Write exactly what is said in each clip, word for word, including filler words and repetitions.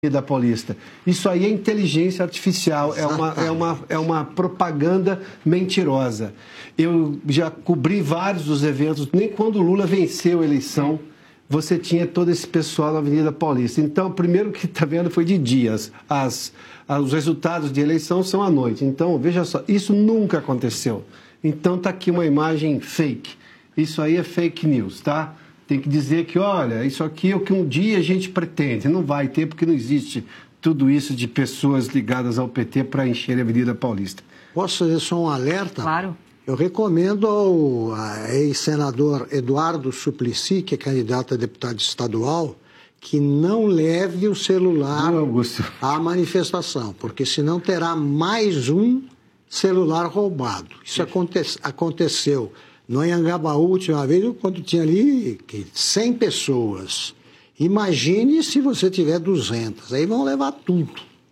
da Paulista. Isso aí é inteligência artificial, é uma, é, uma, é uma propaganda mentirosa. Eu já cobri vários dos eventos, nem quando o Lula venceu a eleição, você tinha todo esse pessoal na Avenida Paulista. Então, o primeiro que está vendo foi de dias. As, as, os resultados de eleição são à noite. Então, veja só, isso nunca aconteceu. Então, está aqui uma imagem fake. Isso aí é fake news, tá? Tem que dizer que, olha, isso aqui é o que um dia a gente pretende. Não vai ter, porque não existe tudo isso de pessoas ligadas ao P T para encher a Avenida Paulista. Posso fazer só um alerta? Claro. Eu recomendo ao ex-senador Eduardo Suplicy, que é candidato a deputado estadual, que não leve o celular à manifestação, porque senão terá mais um celular roubado. Isso aconte aconteceu no Anhangabaú, última vez, quando tinha ali cem pessoas. Imagine se você tiver duzentas. Aí vão levar tudo.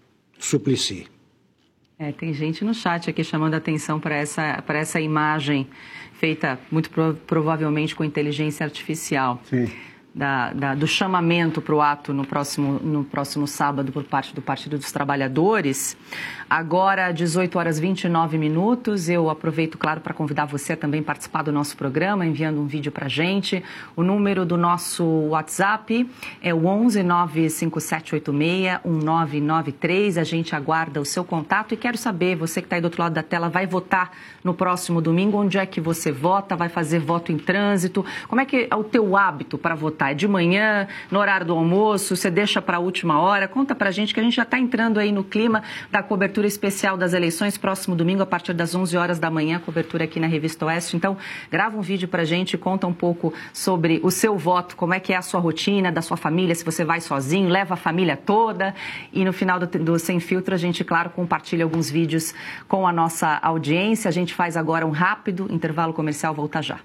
Suplicy. É, tem gente no chat aqui chamando a atenção para essa, para essa imagem feita muito pro, provavelmente com inteligência artificial. Sim. Da, da, do chamamento para o ato no próximo, no próximo sábado por parte do Partido dos Trabalhadores. Agora, dezoito horas e vinte e nove minutos, eu aproveito, claro, para convidar você a também participar do nosso programa, enviando um vídeo para a gente. O número do nosso WhatsApp é o onze nove cinco sete oito seis um nove nove três. A gente aguarda o seu contato e quero saber, você que está aí do outro lado da tela, vai votar no próximo domingo? Onde é que você vota? Vai fazer voto em trânsito? Como é que é o teu hábito para votar? É de manhã, no horário do almoço, você deixa para a última hora? Conta para a gente que a gente já está entrando aí no clima da cobertura especial das eleições, próximo domingo a partir das onze horas da manhã, cobertura aqui na Revista Oeste. Então, grava um vídeo para a gente, conta um pouco sobre o seu voto, como é que é a sua rotina, da sua família, se você vai sozinho, leva a família toda. E no final do, do Sem Filtro, a gente, claro, compartilha alguns vídeos com a nossa audiência. A gente faz agora um rápido intervalo comercial, volta já.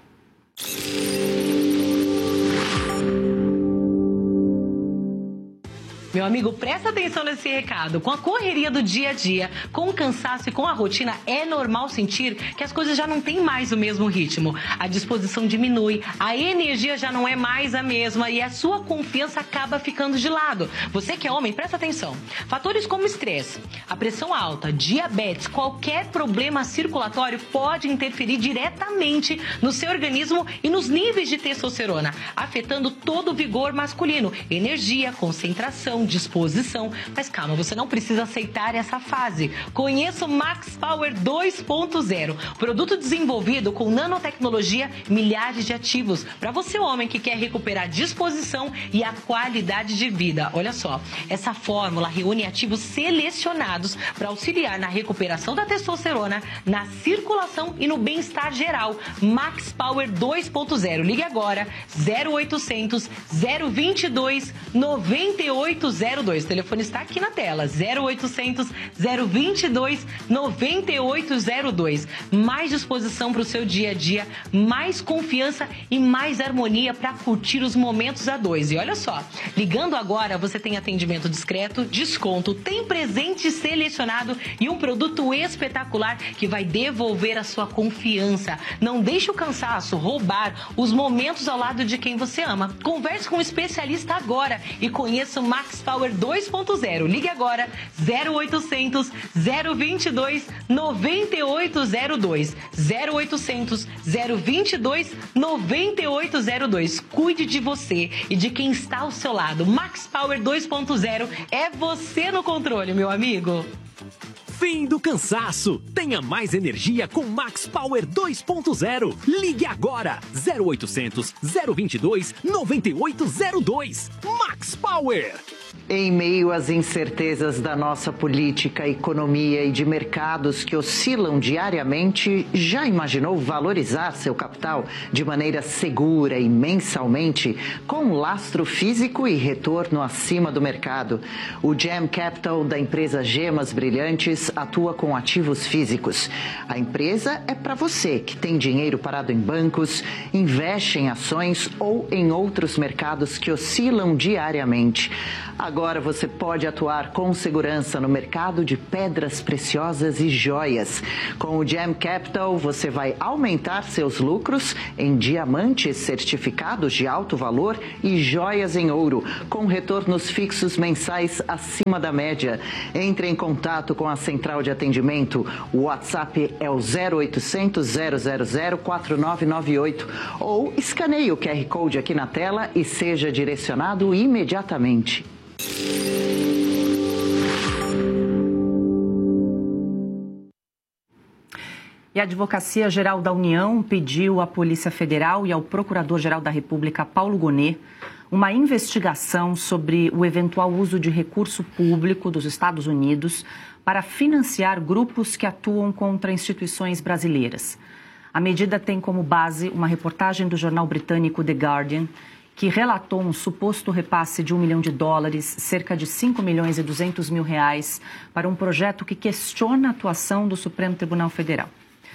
Meu amigo, presta atenção nesse recado. Com a correria do dia a dia, com o cansaço e com a rotina, é normal sentir que as coisas já não têm mais o mesmo ritmo. A disposição diminui, a energia já não é mais a mesma e a sua confiança acaba ficando de lado. Você que é homem, presta atenção. Fatores como estresse, a pressão alta, diabetes, qualquer problema circulatório pode interferir diretamente no seu organismo e nos níveis de testosterona, afetando todo o vigor masculino, energia, concentração, disposição. Mas calma, você não precisa aceitar essa fase. Conheça o Max Power dois ponto zero, produto desenvolvido com nanotecnologia, milhares de ativos, para você homem que quer recuperar disposição e a qualidade de vida. Olha só, essa fórmula reúne ativos selecionados para auxiliar na recuperação da testosterona, na circulação e no bem-estar geral. Max Power dois ponto zero. Ligue agora, zero oitocentos, zero vinte e dois, noventa e oito zero dois. O telefone está aqui na tela, zero oitocentos, zero vinte e dois, noventa e oito zero dois. Mais disposição para o seu dia a dia, mais confiança e mais harmonia para curtir os momentos a dois. E olha só, ligando agora você tem atendimento discreto, desconto, tem presente selecionado e um produto espetacular que vai devolver a sua confiança. Não deixe o cansaço roubar os momentos ao lado de quem você ama. Converse com um especialista agora e conheça o Max Power dois ponto zero. Ligue agora, zero oitocentos, zero vinte e dois, noventa e oito zero dois. zero oitocentos, zero vinte e dois, noventa e oito zero dois. Cuide de você e de quem está ao seu lado. Max Power dois ponto zero é você no controle, meu amigo. Fim do cansaço. Tenha mais energia com Max Power dois ponto zero. Ligue agora, zero oitocentos, zero vinte e dois, noventa e oito zero dois. Max Power. Em meio às incertezas da nossa política, economia e de mercados que oscilam diariamente, já imaginou valorizar seu capital de maneira segura e mensalmente, com lastro físico e retorno acima do mercado? O Gem Capital da empresa Gemas Brilhantes atua com ativos físicos. A empresa é para você que tem dinheiro parado em bancos, investe em ações ou em outros mercados que oscilam diariamente. Agora, Agora você pode atuar com segurança no mercado de pedras preciosas e joias. Com o Gem Capital, você vai aumentar seus lucros em diamantes certificados de alto valor e joias em ouro, com retornos fixos mensais acima da média. Entre em contato com a central de atendimento. O WhatsApp é o zero oitocentos, zero zero zero, quatro nove nove oito ou escaneie o Q R Code aqui na tela e seja direcionado imediatamente. E a Advocacia Geral da União pediu à Polícia Federal e ao Procurador-Geral da República, Paulo Gonet, uma investigação sobre o eventual uso de recurso público dos Estados Unidos para financiar grupos que atuam contra instituições brasileiras. A medida tem como base uma reportagem do jornal britânico The Guardian, que relatou um suposto repasse de um milhão de dólares, cerca de cinco milhões e duzentos mil reais, para um projeto que questiona a atuação do Supremo Tribunal Federal.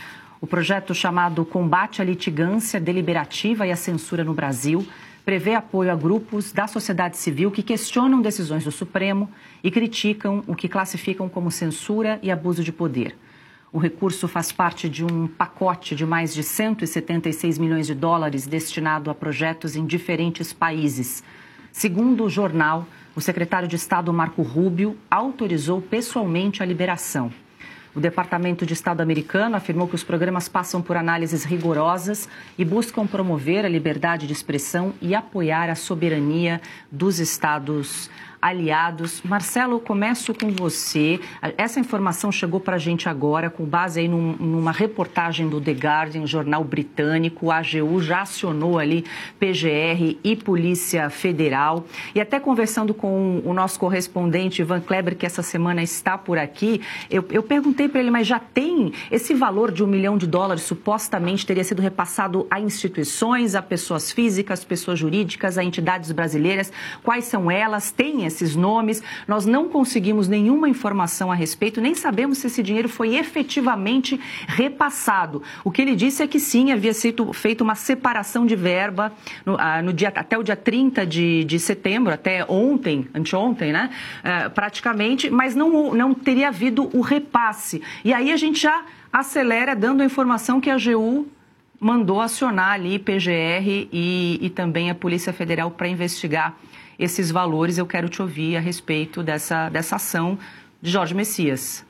O projeto, chamado Combate à Litigância Deliberativa e à Censura no Brasil, prevê apoio a grupos da sociedade civil que questionam decisões do Supremo e criticam o que classificam como censura e abuso de poder. O recurso faz parte de um pacote de mais de cento e setenta e seis milhões de dólares destinado a projetos em diferentes países. Segundo o jornal, o secretário de Estado Marco Rubio autorizou pessoalmente a liberação. O Departamento de Estado americano afirmou que os programas passam por análises rigorosas e buscam promover a liberdade de expressão e apoiar a soberania dos Estados aliados. Marcelo, começo com você. Essa informação chegou para a gente agora, com base aí num, numa reportagem do The Guardian, jornal britânico. O A G U já acionou ali P G R e Polícia Federal. E até conversando com o nosso correspondente, Ivan Kleber, que essa semana está por aqui, eu, eu perguntei para ele, mas já tem esse valor de um milhão de dólares, supostamente teria sido repassado a instituições, a pessoas físicas, pessoas jurídicas, a entidades brasileiras. Quais são elas? Tem esses nomes? Nós não conseguimos nenhuma informação a respeito, nem sabemos se esse dinheiro foi efetivamente repassado. O que ele disse é que sim, havia sido feita uma separação de verba no, ah, no dia, até o dia trinta de, de setembro, até ontem, anteontem, né? Ah, praticamente, mas não, não teria havido o repasse. E aí a gente já acelera dando a informação que a A G U mandou acionar ali P G R e, e também a Polícia Federal para investigar esses valores. Eu quero te ouvir a respeito dessa, dessa ação de Jorge Messias.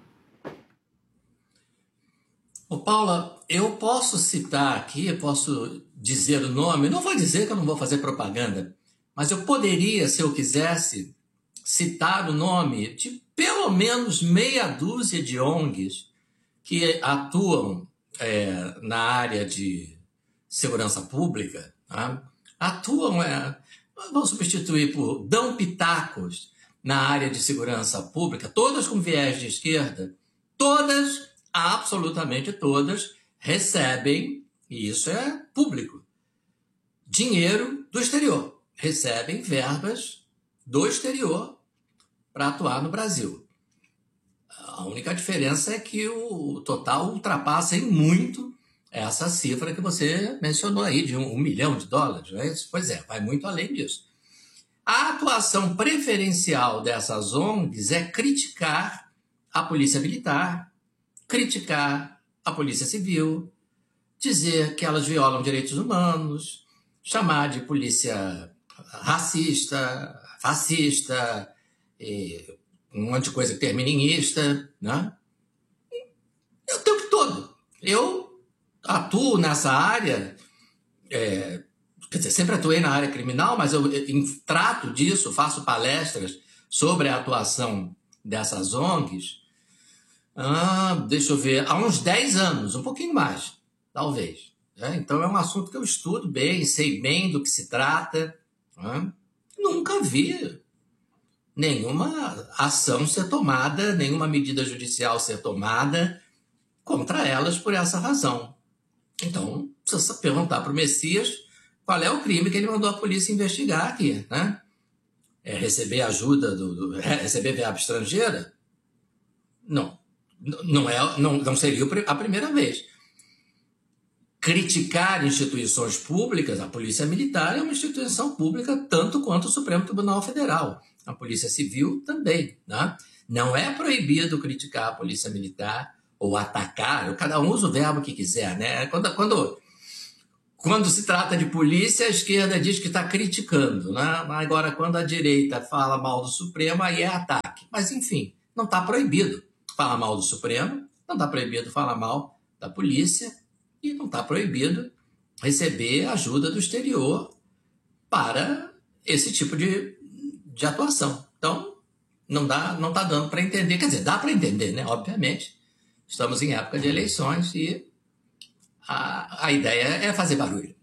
Ô, Paula, eu posso citar aqui, eu posso dizer o nome, não vou dizer que eu não vou fazer propaganda, mas eu poderia, se eu quisesse, citar o nome de pelo menos meia dúzia de O N Gs que atuam é, na área de segurança pública, tá? Atuam... É, vamos substituir por dão pitacos na área de segurança pública, todas com viés de esquerda, todas, absolutamente todas, recebem, e isso é público, dinheiro do exterior, recebem verbas do exterior para atuar no Brasil. A única diferença é que o total ultrapassa em muito essa cifra que você mencionou aí, de um, um milhão de dólares, não é isso? Pois é, vai muito além disso. A atuação preferencial dessas O N Gs é criticar a polícia militar, criticar a polícia civil, dizer que elas violam direitos humanos, chamar de polícia racista, fascista, e um monte de coisa que termina em ista, né? O tempo todo. Eu atuo nessa área, é, quer dizer, sempre atuei na área criminal, mas eu, eu trato disso, faço palestras sobre a atuação dessas O N Gs, ah, deixa eu ver, há uns dez anos, um pouquinho mais, talvez. Né? Então é um assunto que eu estudo bem, sei bem do que se trata. Né? Nunca vi nenhuma ação ser tomada, nenhuma medida judicial ser tomada contra elas por essa razão. Então, precisa perguntar para o Messias qual é o crime que ele mandou a polícia investigar aqui, né? É receber ajuda, do, do, receber verba estrangeira? Não, não, é, não, não seria a primeira vez. Criticar instituições públicas, a Polícia Militar é uma instituição pública tanto quanto o Supremo Tribunal Federal. a Polícia Civil também, né? Não é proibido criticar a Polícia Militar ou atacar, cada um usa o verbo que quiser, né? Quando, quando, quando se trata de polícia, a esquerda diz que está criticando, né? Agora, quando a direita fala mal do Supremo, aí é ataque. Mas, enfim, não está proibido falar mal do Supremo, não está proibido falar mal da polícia e não está proibido receber ajuda do exterior para esse tipo de, de atuação. Então, não dá, não está dando para entender. Quer dizer, dá para entender, né? Obviamente. Estamos em época de eleições e a, a ideia é fazer barulho.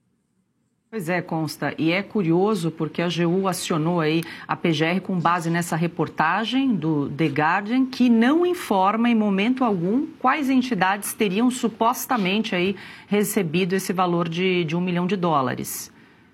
Pois é, Consta. E é curioso porque a A G U acionou aí a P G R com base nessa reportagem do The Guardian, que não informa em momento algum quais entidades teriam supostamente aí recebido esse valor de, de um milhão de dólares.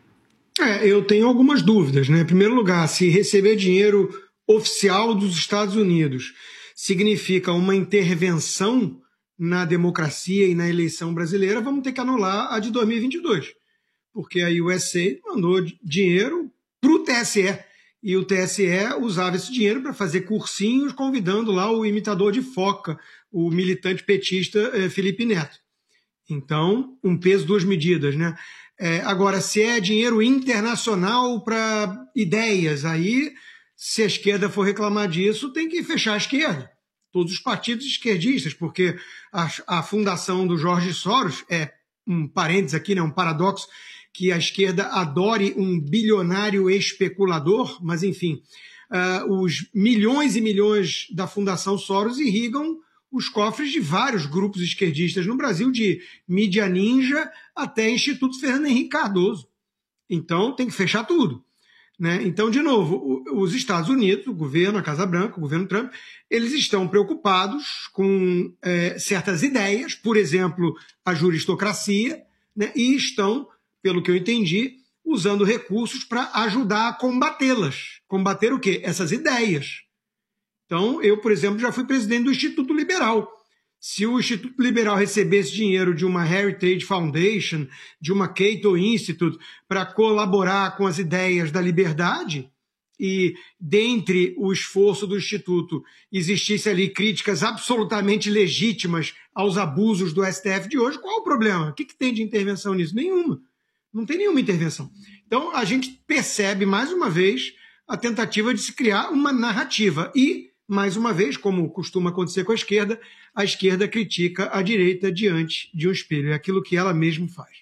É, eu tenho algumas dúvidas, né? Em primeiro lugar, se receber dinheiro oficial dos Estados Unidos significa uma intervenção na democracia e na eleição brasileira, vamos ter que anular a de dois mil e vinte e dois. Porque a U S A mandou dinheiro para o T S E, e o T S E usava esse dinheiro para fazer cursinhos, convidando lá o imitador de foca, o militante petista eh, Felipe Neto. Então, um peso, duas medidas, né? É, agora, se é dinheiro internacional para ideias, aí, se a esquerda for reclamar disso, tem que fechar a esquerda. Todos os partidos esquerdistas, porque a, a fundação do Jorge Soros, é um parênteses aqui, né, um paradoxo, que a esquerda adore um bilionário especulador, mas, enfim, uh, os milhões e milhões da Fundação Soros irrigam os cofres de vários grupos esquerdistas no Brasil, de mídia ninja até Instituto Fernando Henrique Cardoso. Então, tem que fechar tudo, né? Então, de novo, os Estados Unidos, o governo, a Casa Branca, o governo Trump, eles estão preocupados com é, certas ideias, por exemplo, a juristocracia, né? E estão, pelo que eu entendi, usando recursos para ajudar a combatê-las. Combater o quê? Essas ideias. Então, eu, por exemplo, já fui presidente do Instituto Liberal. Se o Instituto Liberal recebesse dinheiro de uma Heritage Foundation, de uma Cato Institute, para colaborar com as ideias da liberdade, e dentre o esforço do Instituto existisse ali críticas absolutamente legítimas aos abusos do S T F de hoje, qual o problema? O que, que tem de intervenção nisso? Nenhuma. Não tem nenhuma intervenção. Então, a gente percebe, mais uma vez, a tentativa de se criar uma narrativa. E, mais uma vez, como costuma acontecer com a esquerda, a esquerda critica a direita diante de um espelho. É aquilo que ela mesma faz.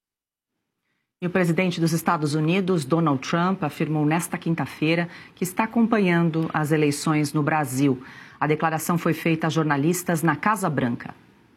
E o presidente dos Estados Unidos, Donald Trump, afirmou nesta quinta-feira que está acompanhando as eleições no Brasil. A declaração foi feita a jornalistas na Casa Branca.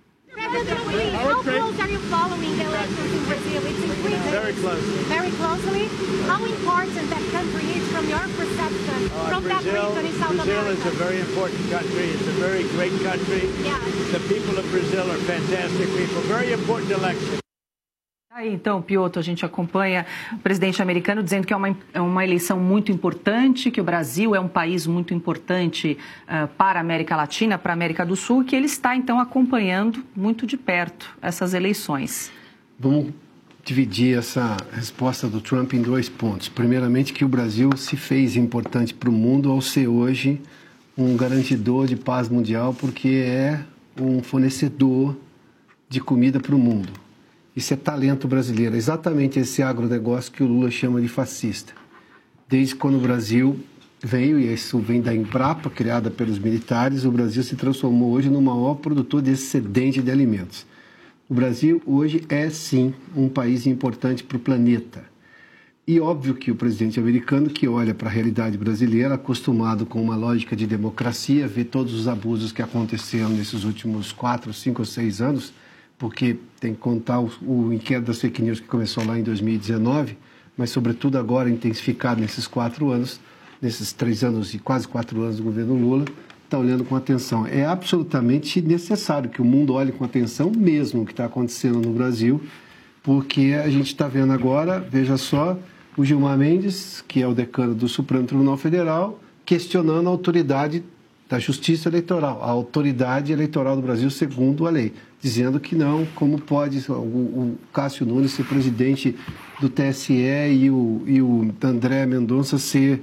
How close are you following the elections in Brazil? It's increasing. Very closely. Very closely. How important that country is from your perception, uh, from Brazil, that region in South Brazil America? Brazil is a very important country. It's a very great country. Yeah. The people of Brazil are fantastic people. Very important election. Aí, então, Piotr, a gente acompanha o presidente americano dizendo que é uma, é uma eleição muito importante, que o Brasil é um país muito importante uh, para a América Latina, para a América do Sul, e que ele está, então, acompanhando muito de perto essas eleições. Vamos dividir essa resposta do Trump em dois pontos. Primeiramente, que o Brasil se fez importante para o mundo ao ser hoje um garantidor de paz mundial, porque é um fornecedor de comida para o mundo. Isso é talento brasileiro, é exatamente esse agronegócio que o Lula chama de fascista. Desde quando o Brasil veio, e isso vem da Embrapa, criada pelos militares, o Brasil se transformou hoje no maior produtor de excedente de alimentos. O Brasil hoje é, sim, um país importante para o planeta. E óbvio que o presidente americano, que olha para a realidade brasileira, acostumado com uma lógica de democracia, vê todos os abusos que aconteceram nesses últimos quatro, cinco ou seis anos, porque tem que contar o, o inquérito das fake news que começou lá em dois mil e dezenove, mas sobretudo agora intensificado nesses quatro anos, nesses três anos e quase quatro anos do governo Lula, está olhando com atenção. É absolutamente necessário que o mundo olhe com atenção mesmo o que está acontecendo no Brasil, porque a gente está vendo agora, veja só, o Gilmar Mendes, que é o decano do Supremo Tribunal Federal, questionando a autoridade da Justiça Eleitoral, a autoridade eleitoral do Brasil segundo a lei, dizendo que não, como pode o, o Cássio Nunes ser presidente do T S E e o, e o André Mendonça ser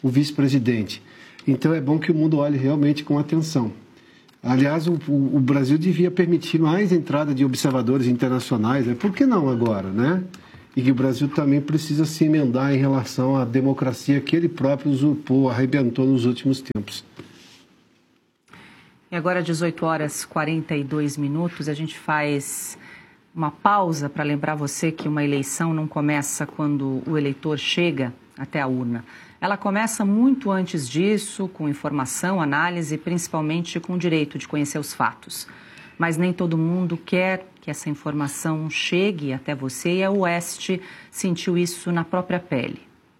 o vice-presidente. Então é bom que o mundo olhe realmente com atenção. Aliás, o, o Brasil devia permitir mais entrada de observadores internacionais, né? Por que não agora, né? E que o Brasil também precisa se emendar em relação à democracia que ele próprio usurpou, arrebentou nos últimos tempos. E agora, dezoito horas e quarenta e dois minutos, a gente faz uma pausa para lembrar você que uma eleição não começa quando o eleitor chega até a urna. Ela começa muito antes disso, com informação, análise e principalmente com o direito de conhecer os fatos. Mas nem todo mundo quer que essa informação chegue até você e a Oeste sentiu isso na própria pele.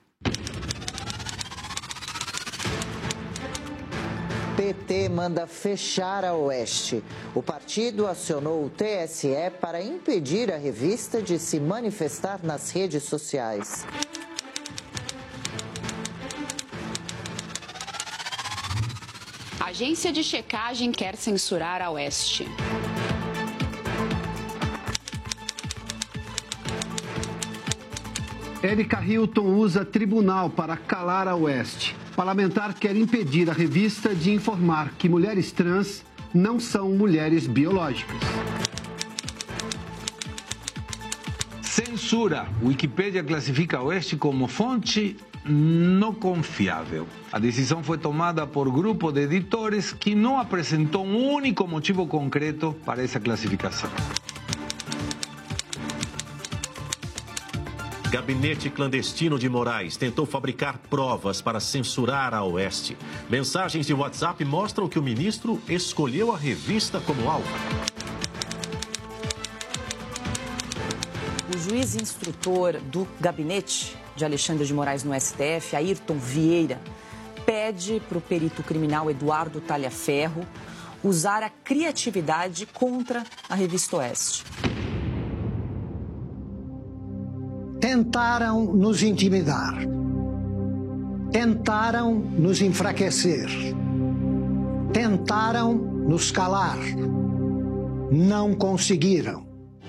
P T manda fechar a Oeste. O partido acionou o T S E para impedir a revista de se manifestar nas redes sociais. A agência de checagem quer censurar a Oeste. Érica Hilton usa tribunal para calar a Oeste. Parlamentar quer impedir a revista de informar que mulheres trans não são mulheres biológicas. Censura. Wikipédia classifica a Oeste como fonte não confiável. A decisão foi tomada por grupo de editores que não apresentou um único motivo concreto para essa classificação. Gabinete clandestino de Moraes tentou fabricar provas para censurar a Oeste. Mensagens de WhatsApp mostram que o ministro escolheu a revista como alvo. O juiz instrutor do gabinete de Alexandre de Moraes no S T F, Ayrton Vieira, pede para o perito criminal Eduardo Talhaferro usar a criatividade contra a revista Oeste. Tentaram nos intimidar, tentaram nos enfraquecer, tentaram nos calar, não conseguiram.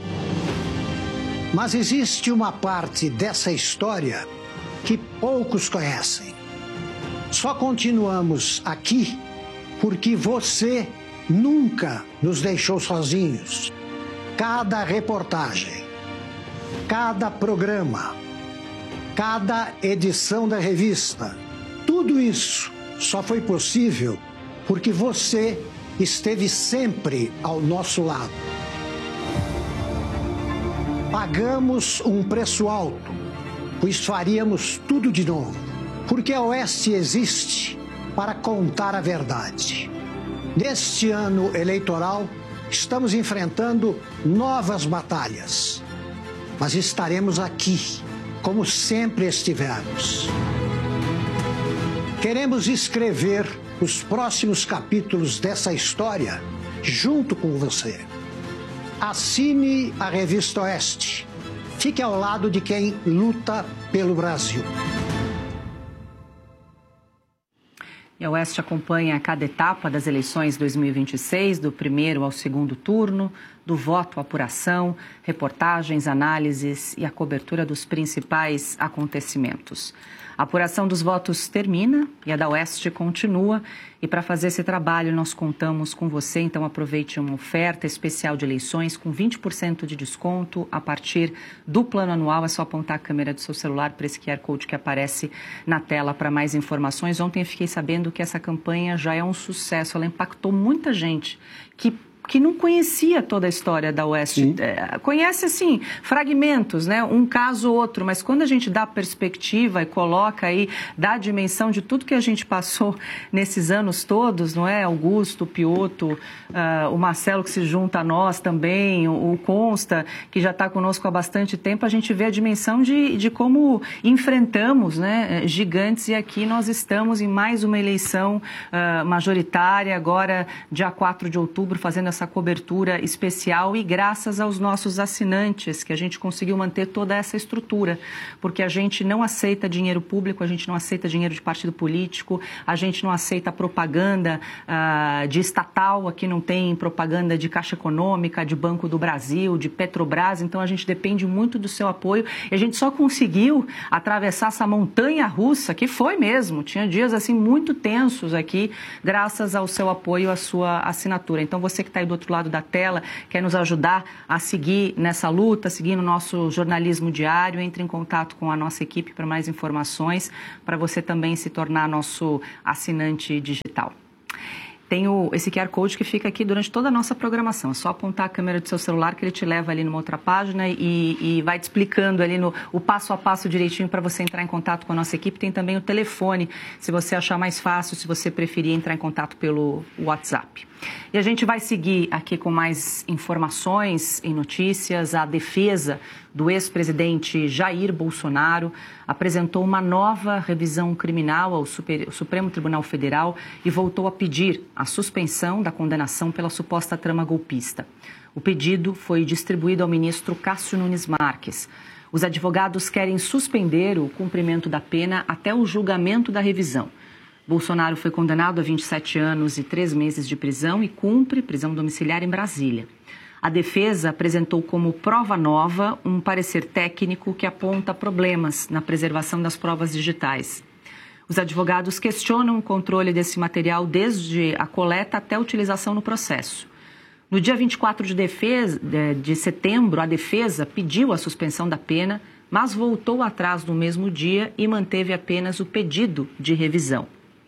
Mas existe uma parte dessa história que poucos conhecem. Só continuamos aqui porque você nunca nos deixou sozinhos. Cada reportagem, cada programa, cada edição da revista, tudo isso só foi possível porque você esteve sempre ao nosso lado. Pagamos um preço alto, pois faríamos tudo de novo, porque a Oeste existe para contar a verdade. Neste ano eleitoral, estamos enfrentando novas batalhas, mas estaremos aqui, como sempre estivemos. Queremos escrever os próximos capítulos dessa história junto com você. Assine a revista Oeste. Fique ao lado de quem luta pelo Brasil. E a Oeste acompanha cada etapa das eleições dois mil e vinte e seis, do primeiro ao segundo turno, do voto à apuração, reportagens, análises e a cobertura dos principais acontecimentos. A apuração dos votos termina e a da Oeste continua. E para fazer esse trabalho, nós contamos com você. Então, aproveite uma oferta especial de eleições com vinte por cento de desconto a partir do plano anual. É só apontar a câmera do seu celular para esse Q R Code que aparece na tela para mais informações. Ontem eu fiquei sabendo que essa campanha já é um sucesso. Ela impactou muita gente que... que não conhecia toda a história da Oeste. É, conhece, assim, fragmentos, né? Um caso ou outro, mas quando a gente dá perspectiva e coloca aí, dá a dimensão de tudo que a gente passou nesses anos todos, não é? Augusto, Piotto, uh, o Marcelo que se junta a nós também, o, o Consta, que já está conosco há bastante tempo, a gente vê a dimensão de, de como enfrentamos, né, gigantes, e aqui nós estamos em mais uma eleição uh, majoritária, agora dia quatro de outubro, fazendo a essa cobertura especial e graças aos nossos assinantes, que a gente conseguiu manter toda essa estrutura, porque a gente não aceita dinheiro público, a gente não aceita dinheiro de partido político, a gente não aceita propaganda uh, de estatal, aqui não tem propaganda de Caixa Econômica, de Banco do Brasil, de Petrobras, então a gente depende muito do seu apoio e a gente só conseguiu atravessar essa montanha russa, que foi mesmo, tinha dias assim muito tensos aqui, graças ao seu apoio, à sua assinatura. Então você que está aí do outro lado da tela, quer nos ajudar a seguir nessa luta, seguir no nosso jornalismo diário, entre em contato com a nossa equipe para mais informações, para você também se tornar nosso assinante digital. Tem o, esse Q R Code que fica aqui durante toda a nossa programação. É só apontar a câmera do seu celular que ele te leva ali numa outra página e, e vai te explicando ali no, o passo a passo direitinho para você entrar em contato com a nossa equipe. Tem também o telefone, se você achar mais fácil, se você preferir entrar em contato pelo WhatsApp. E a gente vai seguir aqui com mais informações e notícias. A defesa do ex-presidente Jair Bolsonaro apresentou uma nova revisão criminal ao Super, Supremo Tribunal Federal e voltou a pedir a suspensão da condenação pela suposta trama golpista. O pedido foi distribuído ao ministro Cássio Nunes Marques. Os advogados querem suspender o cumprimento da pena até o julgamento da revisão. Bolsonaro foi condenado a vinte e sete anos e três meses de prisão e cumpre prisão domiciliar em Brasília. A defesa apresentou como prova nova um parecer técnico que aponta problemas na preservação das provas digitais. Os advogados questionam o controle desse material desde a coleta até a utilização no processo. No dia vinte e quatro de, defesa, de setembro, a defesa pediu a suspensão da pena, mas voltou atrás no mesmo dia e manteve apenas o pedido de revisão.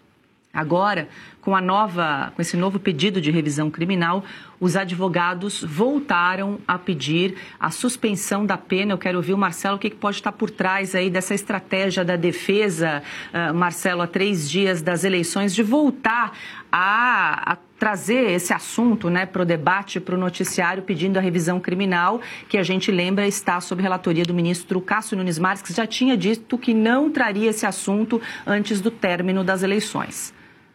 Agora, com, a nova, com esse novo pedido de revisão criminal, os advogados voltaram a pedir a suspensão da pena. Eu quero ouvir o Marcelo, o que pode estar por trás aí dessa estratégia da defesa, uh, Marcelo, há três dias das eleições, de voltar a, a trazer esse assunto, né, para o debate, para o noticiário, pedindo a revisão criminal, que a gente lembra está sob relatoria do ministro Cássio Nunes Marques, que já tinha dito que não traria esse assunto antes do término das eleições.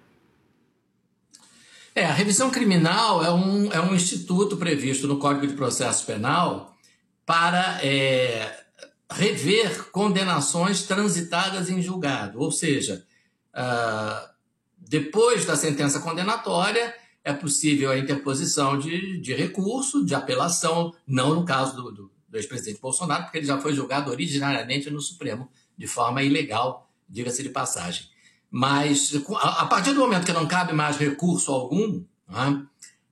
É, a revisão criminal é um, é um instituto previsto no Código de Processo Penal para é, rever condenações transitadas em julgado. Ou seja, uh, depois da sentença condenatória, é possível a interposição de, de recurso, de apelação, não no caso do, do, do ex-presidente Bolsonaro, porque ele já foi julgado originariamente no Supremo, de forma ilegal, diga-se de passagem. Mas, a partir do momento que não cabe mais recurso algum, né,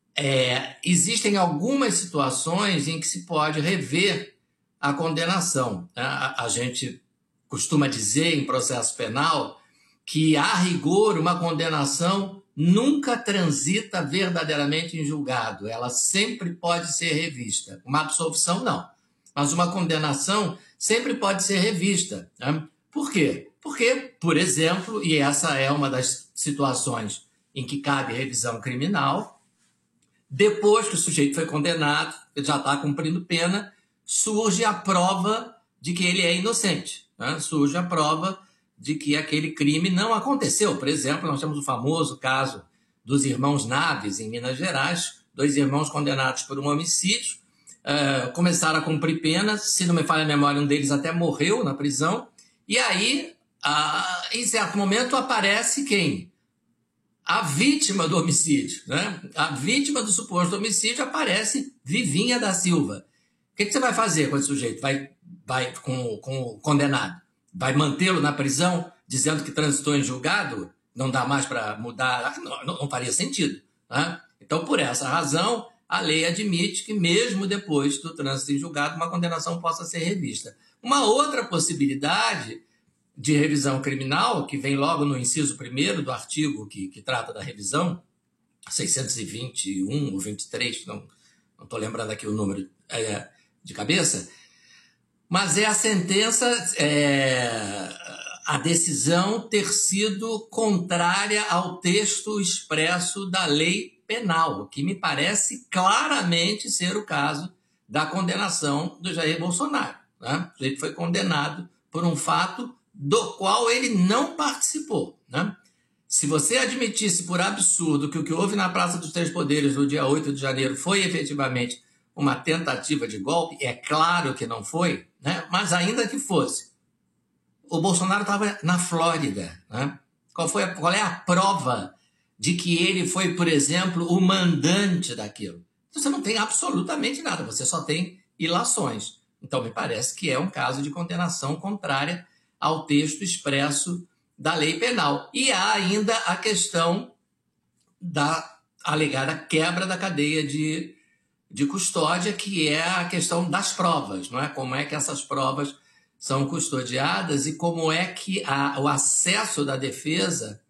é, existem algumas situações em que se pode rever a condenação. Né? A, a gente costuma dizer em processo penal que, a rigor, uma condenação nunca transita verdadeiramente em julgado. Ela sempre pode ser revista. Uma absolvição, não. Mas uma condenação sempre pode ser revista. Né? Por quê? Porque, por exemplo, e essa é uma das situações em que cabe revisão criminal, depois que o sujeito foi condenado, ele já está cumprindo pena, surge a prova de que ele é inocente. Né? Surge a prova de que aquele crime não aconteceu. Por exemplo, nós temos o famoso caso dos irmãos Naves, em Minas Gerais, dois irmãos condenados por um homicídio, uh, começaram a cumprir pena, se não me falha a memória, um deles até morreu na prisão, e aí, ah, em certo momento, aparece quem? A vítima do homicídio. Né? A vítima do suposto homicídio aparece Vivinha da Silva. O que, que você vai fazer com esse sujeito? Vai, vai com, com o condenado? Vai mantê-lo na prisão, dizendo que transitou em julgado? Não dá mais para mudar? Não, não, não faria sentido. Né? Então, por essa razão, a lei admite que, mesmo depois do trânsito em julgado, uma condenação possa ser revista. Uma outra possibilidade de revisão criminal, que vem logo no inciso primeiro do artigo que, que trata da revisão, seiscentos e vinte e um ou vinte e três, não estou lembrando aqui o número é, de cabeça, mas é a sentença, é, a decisão ter sido contrária ao texto expresso da lei penal, que me parece claramente ser o caso da condenação do Jair Bolsonaro. Né? Ele foi condenado por um fato do qual ele não participou. Né? Se você admitisse por absurdo que o que houve na Praça dos Três Poderes no dia oito de janeiro foi efetivamente uma tentativa de golpe, é claro que não foi, né? Mas ainda que fosse, o Bolsonaro estava na Flórida, né? Qual, foi a, qual é a prova de que ele foi, por exemplo, o mandante daquilo? Você não tem absolutamente nada, você só tem ilações. Então, me parece que é um caso de condenação contrária ao texto expresso da lei penal. E há ainda a questão da alegada quebra da cadeia de, de custódia, que é a questão das provas, não é? Como é que essas provas são custodiadas e como é que a, o acesso da defesa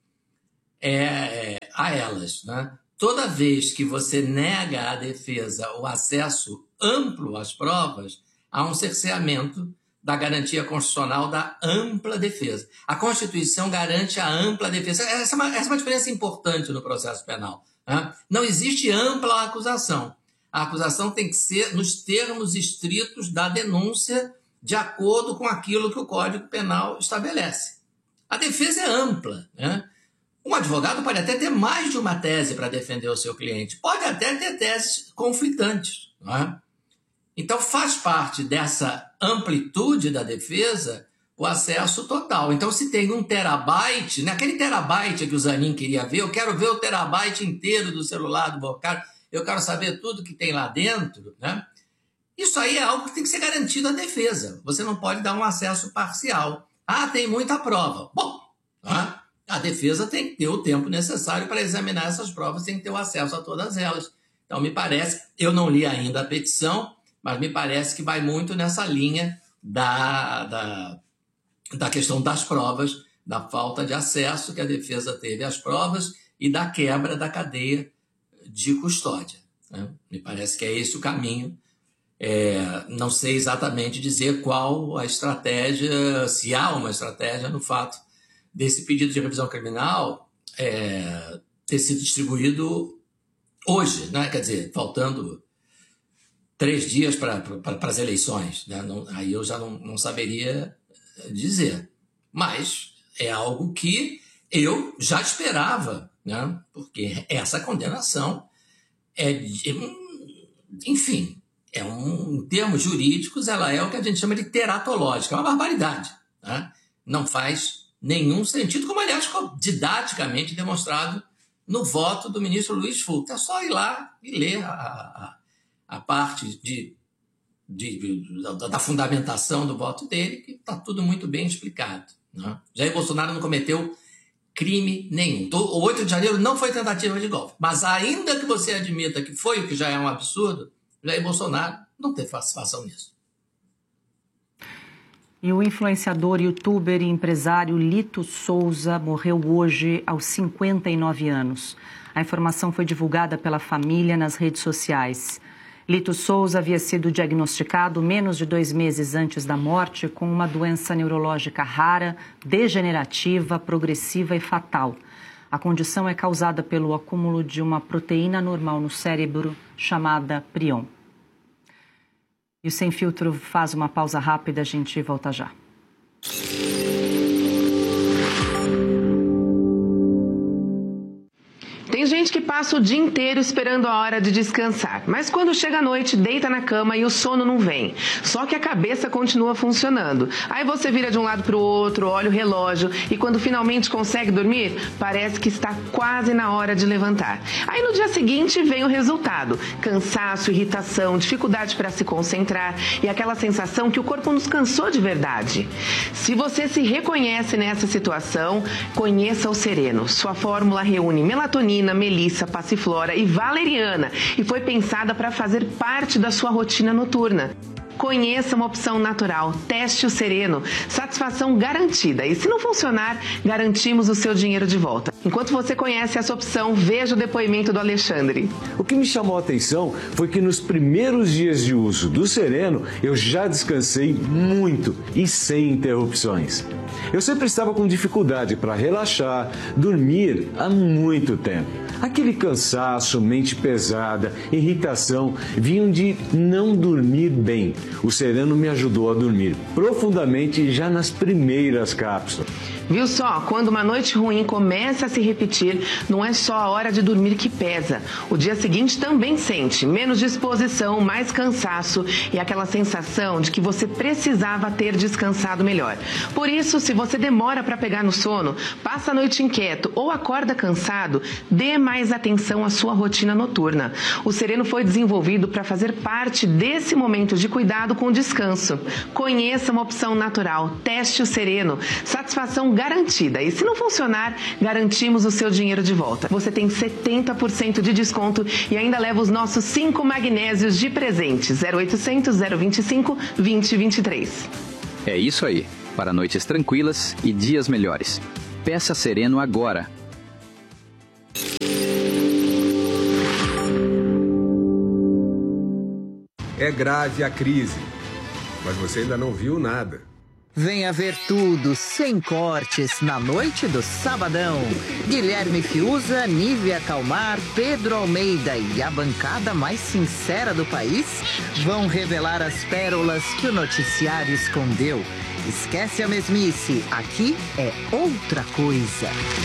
é, é a elas, né? Toda vez que você nega à defesa o acesso amplo às provas, há um cerceamento da garantia constitucional da ampla defesa. A Constituição garante a ampla defesa. Essa é uma, essa é uma diferença importante no processo penal, né? Não existe ampla acusação. A acusação tem que ser nos termos estritos da denúncia, de acordo com aquilo que o Código Penal estabelece. A defesa é ampla, né? Um advogado pode até ter mais de uma tese para defender o seu cliente, pode até ter teses conflitantes, não é? Então, faz parte dessa amplitude da defesa o acesso total. Então, se tem um terabyte, né, aquele terabyte que o Zanin queria ver, eu quero ver o terabyte inteiro do celular do Bocardo, eu quero saber tudo que tem lá dentro, né? Isso aí é algo que tem que ser garantido à defesa. Você não pode dar um acesso parcial. Ah, tem muita prova. Bom, né, a defesa tem que ter o tempo necessário para examinar essas provas, tem que ter o acesso a todas elas. Então, me parece, eu não li ainda a petição, mas me parece que vai muito nessa linha da, da, da questão das provas, da falta de acesso que a defesa teve às provas e da quebra da cadeia de custódia, né? Me parece que é esse o caminho. É, não sei exatamente dizer qual a estratégia, se há uma estratégia no fato desse pedido de revisão criminal é, ter sido distribuído hoje, né? Quer dizer, faltando três dias para as eleições, né? Não, aí eu já não, não saberia dizer. Mas é algo que eu já esperava, né? Porque essa condenação é, enfim, é um, em termos jurídicos, ela é o que a gente chama de teratológica, é uma barbaridade, né? Não faz nenhum sentido, como aliás ficou didaticamente demonstrado no voto do ministro Luiz Fux. É só ir lá e ler a, a a parte de, de, de, da, da fundamentação do voto dele, que está tudo muito bem explicado, né? Jair Bolsonaro não cometeu crime nenhum. O oito de janeiro não foi tentativa de golpe, mas ainda que você admita que foi, o que já é um absurdo, Jair Bolsonaro não teve participação nisso. E o influenciador, youtuber e empresário Lito Souza morreu hoje aos cinquenta e nove anos. A informação foi divulgada pela família nas redes sociais. Lito Souza havia sido diagnosticado menos de dois meses antes da morte com uma doença neurológica rara, degenerativa, progressiva e fatal. A condição é causada pelo acúmulo de uma proteína normal no cérebro chamada prion. E o Sem Filtro faz uma pausa rápida, a gente volta já. Tem gente que passa o dia inteiro esperando a hora de descansar, mas quando chega a noite, deita na cama e o sono não vem. Só que a cabeça continua funcionando. Aí você vira de um lado para o outro, olha o relógio e quando finalmente consegue dormir, parece que está quase na hora de levantar. Aí no dia seguinte vem o resultado: cansaço, irritação, dificuldade para se concentrar e aquela sensação que o corpo nos cansou de verdade. Se você se reconhece nessa situação, conheça o Sereno. Sua fórmula reúne melatonina, melissa, passiflora e valeriana e foi pensada para fazer parte da sua rotina noturna. Conheça uma opção natural, teste o Sereno, satisfação garantida. E se não funcionar, garantimos o seu dinheiro de volta. Enquanto você conhece essa opção, veja o depoimento do Alexandre. O que me chamou a atenção foi que nos primeiros dias de uso do Sereno, eu já descansei muito e sem interrupções. Eu sempre estava com dificuldade para relaxar, dormir há muito tempo. Aquele cansaço, mente pesada, irritação, vinham de não dormir bem. O Sereno me ajudou a dormir profundamente já nas primeiras cápsulas. Viu só? Quando uma noite ruim começa a se repetir, não é só a hora de dormir que pesa. O dia seguinte também sente menos disposição, mais cansaço e aquela sensação de que você precisava ter descansado melhor. Por isso, se você demora para pegar no sono, passa a noite inquieto ou acorda cansado, dê mais atenção à sua rotina noturna. O Sereno foi desenvolvido para fazer parte desse momento de cuidado com descanso. Conheça uma opção natural. Teste o Sereno. Satisfação garantida. E se não funcionar, garantimos o seu dinheiro de volta. Você tem setenta por cento de desconto e ainda leva os nossos cinco magnésios de presente. zero oitocentos, zero vinte e cinco, vinte, vinte e três. É isso aí. Para noites tranquilas e dias melhores. Peça Sereno agora. É grave a crise, mas você ainda não viu nada. Venha ver tudo, sem cortes, na noite do Sabadão. Guilherme Fiuza, Nívia Calmar, Pedro Almeida e a bancada mais sincera do país vão revelar as pérolas que o noticiário escondeu. Esquece a mesmice, aqui é outra coisa.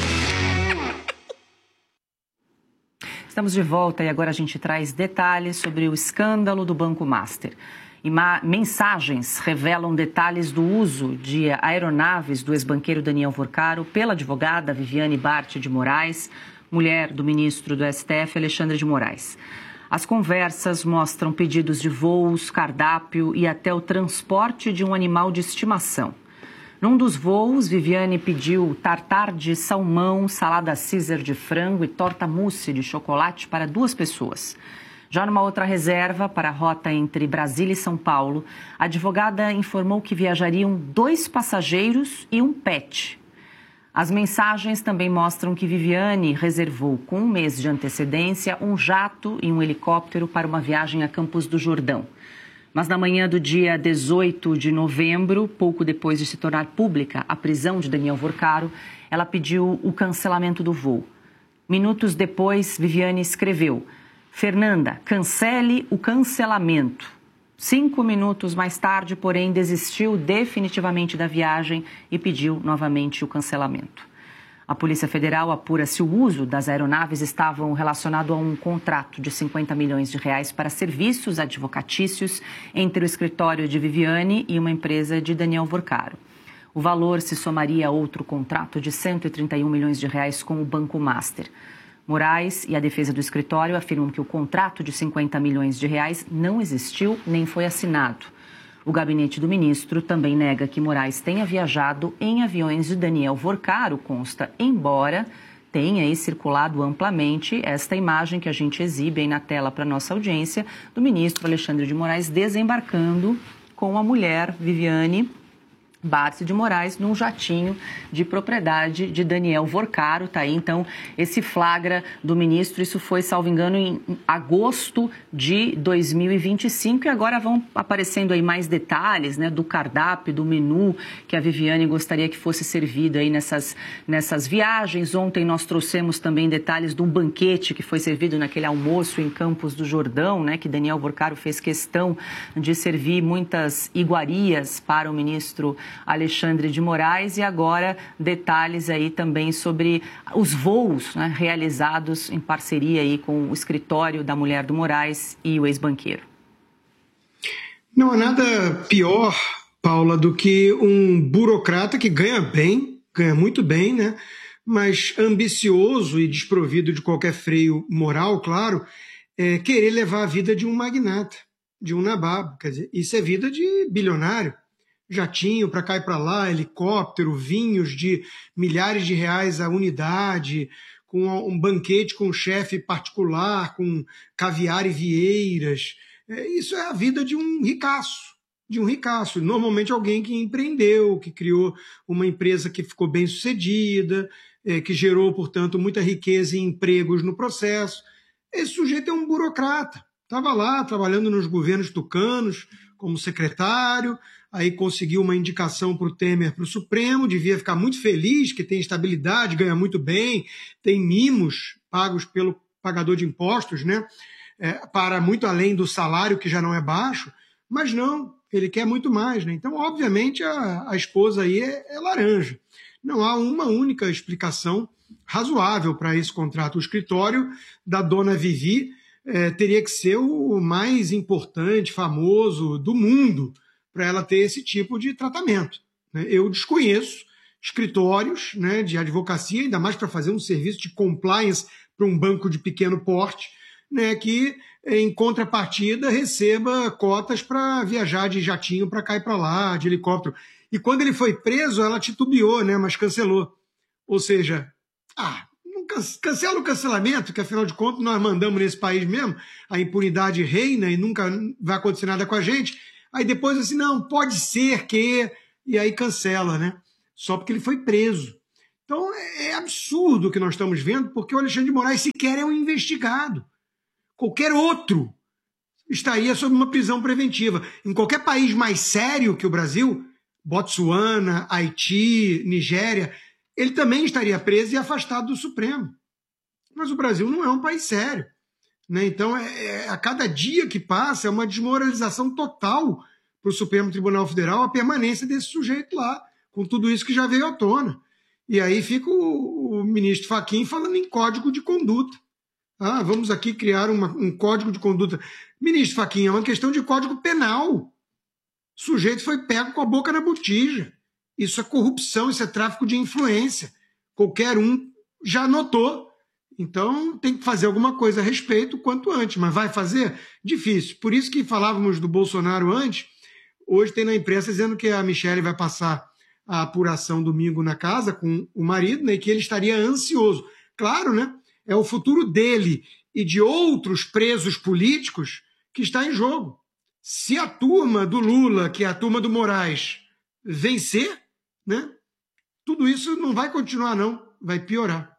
Estamos de volta e agora a gente traz detalhes sobre o escândalo do Banco Master. E mensagens revelam detalhes do uso de aeronaves do ex-banqueiro Daniel Vorcaro pela advogada Viviane Bart de Moraes, mulher do ministro do S T F, Alexandre de Moraes. As conversas mostram pedidos de voos, cardápio e até o transporte de um animal de estimação. Num dos voos, Viviane pediu tartar de salmão, salada Caesar de frango e torta mousse de chocolate para duas pessoas. Já numa outra reserva, para a rota entre Brasília e São Paulo, a advogada informou que viajariam dois passageiros e um pet. As mensagens também mostram que Viviane reservou, com um mês de antecedência, um jato e um helicóptero para uma viagem a Campos do Jordão. Mas na manhã do dia dezoito de novembro, pouco depois de se tornar pública a prisão de Daniel Vorcaro, ela pediu o cancelamento do voo. Minutos depois, Viviane escreveu: Fernanda, cancele o cancelamento. Cinco minutos mais tarde, porém, desistiu definitivamente da viagem e pediu novamente o cancelamento. A Polícia Federal apura se o uso das aeronaves estava relacionado a um contrato de cinquenta milhões de reais para serviços advocatícios entre o escritório de Viviane e uma empresa de Daniel Vorcaro. O valor se somaria a outro contrato de cento e trinta e um milhões de reais com o Banco Master. Moraes e a defesa do escritório afirmam que o contrato de cinquenta milhões de reais não existiu nem foi assinado. O gabinete do ministro também nega que Moraes tenha viajado em aviões de Daniel Vorcaro, consta, embora tenha aí circulado amplamente esta imagem que a gente exibe aí na tela para nossa audiência, do ministro Alexandre de Moraes desembarcando com a mulher Viviane Bart de Moraes num jatinho de propriedade de Daniel Vorcaro. Tá aí, então, esse flagra do ministro. Isso foi, salvo engano, em agosto de dois mil e vinte e cinco. E agora vão aparecendo aí mais detalhes, né, do cardápio, do menu que a Viviane gostaria que fosse servido aí nessas, nessas viagens. Ontem nós trouxemos também detalhes de um banquete que foi servido naquele almoço em Campos do Jordão, né, que Daniel Vorcaro fez questão de servir muitas iguarias para o ministro Alexandre de Moraes, e agora detalhes aí também sobre os voos, né, realizados em parceria aí com o escritório da mulher do Moraes e o ex-banqueiro. Não há nada pior, Paula, do que um burocrata que ganha bem, ganha muito bem, né, mas ambicioso e desprovido de qualquer freio moral, claro, é querer levar a vida de um magnata, de um nababo. Quer dizer, isso é vida de bilionário. Jatinho para cá e para lá, helicóptero, vinhos de milhares de reais a unidade, com um banquete com um chefe particular, com caviar e vieiras. É, isso é a vida de um ricaço, de um ricaço. Normalmente alguém que empreendeu, que criou uma empresa que ficou bem sucedida, é, que gerou, portanto, muita riqueza e empregos no processo. Esse sujeito é um burocrata. Estava lá trabalhando nos governos tucanos como secretário, aí conseguiu uma indicação para o Temer para o Supremo, devia ficar muito feliz, que tem estabilidade, ganha muito bem, tem mimos pagos pelo pagador de impostos, né? É, para muito além do salário, que já não é baixo, mas não, ele quer muito mais, né? Então, obviamente, a, a esposa aí é, é laranja. Não há uma única explicação razoável para esse contrato. O escritório da dona Vivi é, teria que ser o mais importante, famoso do mundo para ela ter esse tipo de tratamento, né? Eu desconheço escritórios, né, de advocacia, ainda mais para fazer um serviço de compliance para um banco de pequeno porte, né, que em contrapartida receba cotas para viajar de jatinho para cá e para lá, de helicóptero. E quando ele foi preso, ela titubeou, né, mas cancelou. Ou seja, ah, não cancela o cancelamento, que afinal de contas nós mandamos nesse país mesmo, a impunidade reina e nunca vai acontecer nada com a gente. Aí depois assim, não, pode ser que... E aí cancela, né? Só porque ele foi preso. Então é absurdo o que nós estamos vendo, porque o Alexandre de Moraes sequer é um investigado. Qualquer outro estaria sob uma prisão preventiva. Em qualquer país mais sério que o Brasil, Botsuana, Haiti, Nigéria, ele também estaria preso e afastado do Supremo. Mas o Brasil não é um país sério, né? Então, é, é, a cada dia que passa, é uma desmoralização total para o Supremo Tribunal Federal a permanência desse sujeito lá, com tudo isso que já veio à tona. E aí fica o, o ministro Fachin falando em código de conduta. Ah, vamos aqui criar uma, um código de conduta. Ministro Fachin, é uma questão de código penal. O sujeito foi pego com a boca na botija. Isso é corrupção, isso é tráfico de influência. Qualquer um já notou. Então tem que fazer alguma coisa a respeito quanto antes. Mas vai fazer? Difícil. Por isso que falávamos do Bolsonaro antes. Hoje tem na imprensa dizendo que a Michelle vai passar a apuração domingo na casa com o marido, né, e que ele estaria ansioso. Claro, né? É o futuro dele e de outros presos políticos que está em jogo. Se a turma do Lula, que é a turma do Moraes, vencer, né, tudo isso não vai continuar, não. Vai piorar.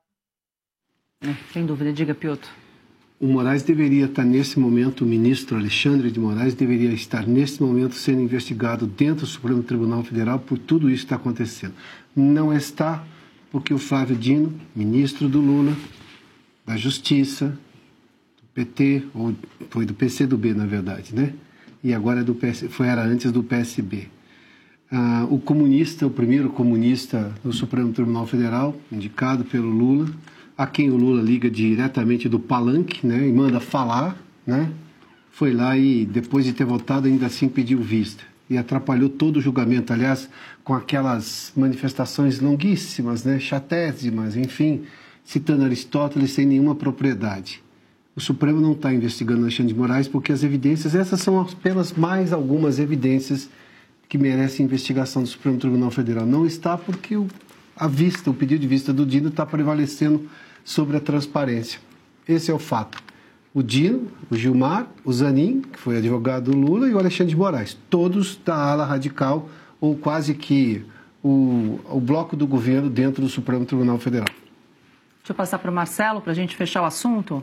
É, sem dúvida. Diga, Piotr. O Moraes deveria estar nesse momento, o ministro Alexandre de Moraes deveria estar nesse momento sendo investigado dentro do Supremo Tribunal Federal por tudo isso que está acontecendo. Não está porque o Flávio Dino, ministro do Lula, da Justiça, do P T, ou foi do P C do B, na verdade, né? E agora é do P S, foi, era antes do P S B. Ah, o comunista, o primeiro comunista do Supremo Tribunal Federal, indicado pelo Lula, a quem o Lula liga diretamente do palanque, né, e manda falar, né, foi lá e, depois de ter votado, ainda assim pediu vista. E atrapalhou todo o julgamento, aliás, com aquelas manifestações longuíssimas, né, chatésimas, enfim, citando Aristóteles sem nenhuma propriedade. O Supremo não está investigando Alexandre de Moraes porque as evidências, essas são apenas mais algumas evidências que merecem investigação do Supremo Tribunal Federal. Não está porque o, a vista, o pedido de vista do Dino está prevalecendo sobre a transparência. Esse é o fato. O Dino, o Gilmar, o Zanin, que foi advogado do Lula, e o Alexandre de Moraes, todos da ala radical, ou quase que o, o bloco do governo dentro do Supremo Tribunal Federal. Deixa eu passar para o Marcelo, para a gente fechar o assunto.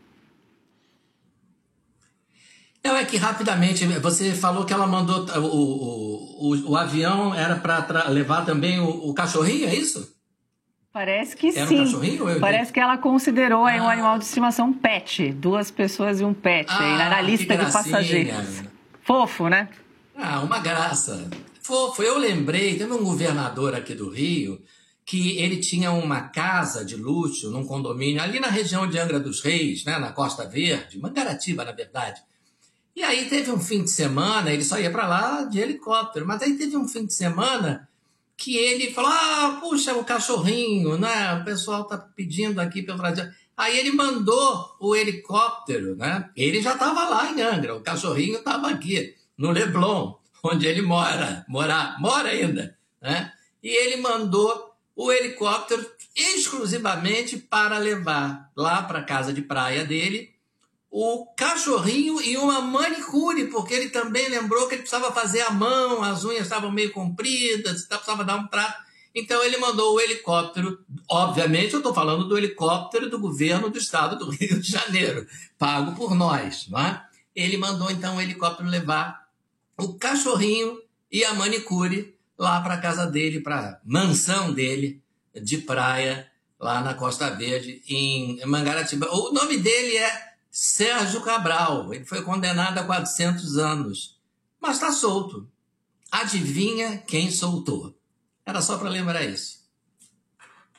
Não, é que rapidamente, você falou que ela mandou, o, o, o, o avião era para levar também o, o cachorrinho, é isso? Parece que era sim. Um cachorrinho? Eu Parece vi. que ela considerou ah. aí um animal de estimação um pet, duas pessoas e um pet, ah, aí na lista de passageiros. Fofo, né? Ah, uma graça. Fofo. Eu lembrei, teve um governador aqui do Rio que ele tinha uma casa de luxo num condomínio ali na região de Angra dos Reis, né, na Costa Verde, Mangaratiba, na verdade. E aí teve um fim de semana, ele só ia para lá de helicóptero, mas aí teve um fim de semana que ele falou, ah, puxa, o cachorrinho, né, o pessoal tá pedindo aqui para eu trazer. Aí ele mandou o helicóptero, né, ele já estava lá em Angra, o cachorrinho estava aqui, no Leblon, onde ele mora, mora, mora ainda, né, e ele mandou o helicóptero exclusivamente para levar lá para a casa de praia dele o cachorrinho e uma manicure, porque ele também lembrou que ele precisava fazer à mão, as unhas estavam meio compridas, precisava dar um trato. Então ele mandou o helicóptero, obviamente eu estou falando do helicóptero do governo do estado do Rio de Janeiro, pago por nós, não é? Ele mandou então o helicóptero levar o cachorrinho e a manicure lá para a casa dele, para a mansão dele de praia, lá na Costa Verde, em Mangaratiba. O nome dele é Sérgio Cabral. Ele foi condenado a quatrocentos anos, mas está solto. Adivinha quem soltou? Era só para lembrar isso.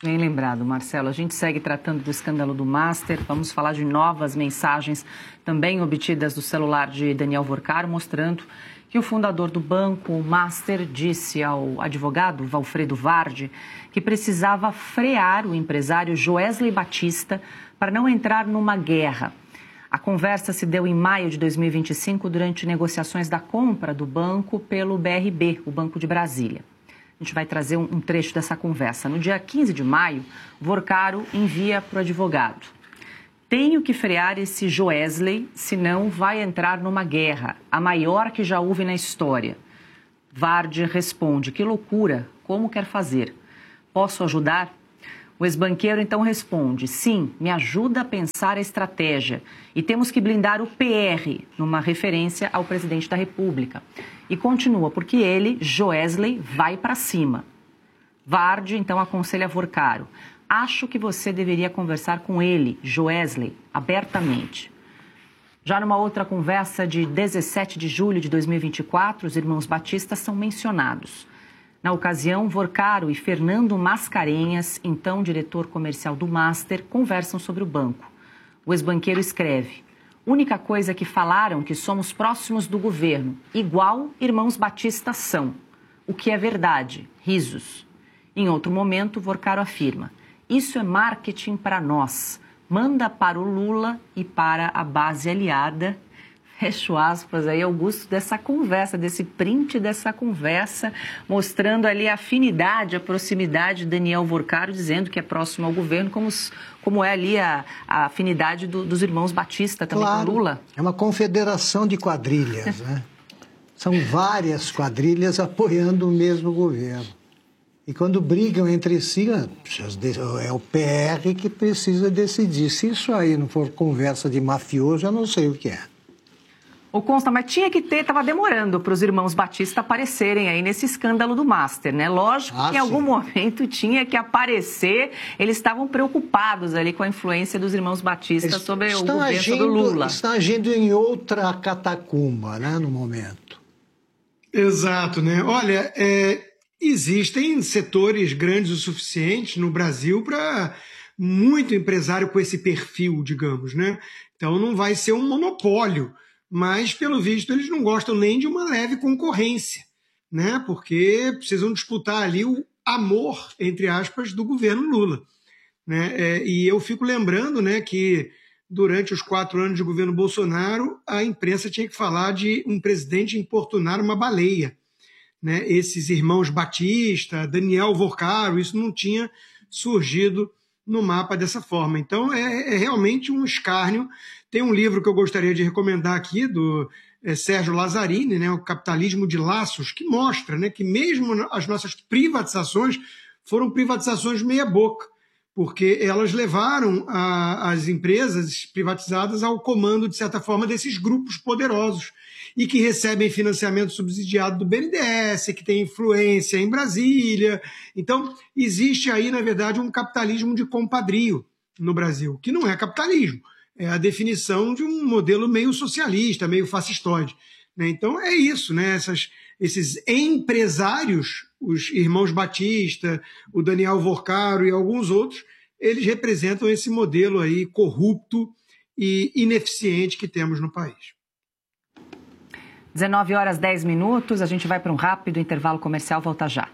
Bem lembrado, Marcelo. A gente segue tratando do escândalo do Master. Vamos falar de novas mensagens também obtidas do celular de Daniel Vorcaro, mostrando que o fundador do banco, o Master, disse ao advogado Valfredo Vardi que precisava frear o empresário Joesley Batista para não entrar numa guerra. A conversa se deu em maio de dois mil e vinte e cinco durante negociações da compra do banco pelo B R B, o Banco de Brasília. A gente vai trazer um trecho dessa conversa. No dia quinze de maio, Vorcaro envia para o advogado: tenho que frear esse Joesley, senão vai entrar numa guerra, a maior que já houve na história. Vardi responde: que loucura, como quer fazer? Posso ajudar? O ex-banqueiro então responde: sim, me ajuda a pensar a estratégia e temos que blindar o P R, numa referência ao presidente da República. E continua, porque ele, Joesley, vai para cima. Vardi então aconselha Vorcaro: acho que você deveria conversar com ele, Joesley, abertamente. Já numa outra conversa de dezessete de julho de dois mil e vinte e quatro, os irmãos Batista são mencionados. Na ocasião, Vorcaro e Fernando Mascarenhas, então diretor comercial do Master, conversam sobre o banco. O ex-banqueiro escreve: única coisa que falaram que somos próximos do governo, igual irmãos Batista são. O que é verdade, risos. Em outro momento, Vorcaro afirma: isso é marketing para nós. Manda para o Lula e para a base aliada. Fecho aspas aí, Augusto, dessa conversa, desse print dessa conversa, mostrando ali a afinidade, a proximidade de Daniel Vorcaro, dizendo que é próximo ao governo, como, como é ali a, a afinidade do, dos irmãos Batista também claro, com Lula. É uma confederação de quadrilhas, né? São várias quadrilhas apoiando o mesmo governo. E quando brigam entre si, é o P R que precisa decidir. Se isso aí não for conversa de mafioso, eu não sei o que é. O Consta, mas tinha que ter, estava demorando para os irmãos Batista aparecerem aí nesse escândalo do Master, né? Lógico ah, que em sim. algum momento tinha que aparecer, eles estavam preocupados ali com a influência dos irmãos Batista eles sobre o governo agindo, do Lula. Estão agindo em outra catacumba, né, no momento. Exato, né? Olha, é, existem setores grandes o suficiente no Brasil para muito empresário com esse perfil, digamos, né? Então não vai ser um monopólio. Mas, pelo visto, eles não gostam nem de uma leve concorrência, né? Porque precisam disputar ali o amor, entre aspas, do governo Lula. Né? É, e eu fico lembrando, né, que durante os quatro anos de governo Bolsonaro, a imprensa tinha que falar de um presidente importunar uma baleia. Né? Esses irmãos Batista, Daniel Vorcaro, isso não tinha surgido no mapa dessa forma. Então, é, é realmente um escárnio. Tem um livro que eu gostaria de recomendar aqui, do é, Sérgio Lazzarini, né, O Capitalismo de Laços, que mostra, né, que mesmo as nossas privatizações foram privatizações meia-boca, porque elas levaram a, as empresas privatizadas ao comando, de certa forma, desses grupos poderosos e que recebem financiamento subsidiado do B N D E S, que tem influência em Brasília. Então, existe aí, na verdade, um capitalismo de compadrio no Brasil, que não é capitalismo. É a definição de um modelo meio socialista, meio fascistoide. Né? Então, é isso, né? Essas, esses empresários, os irmãos Batista, o Daniel Vorcaro e alguns outros, eles representam esse modelo aí corrupto e ineficiente que temos no país. dezenove horas e dez minutos, a gente vai para um rápido intervalo comercial, volta já.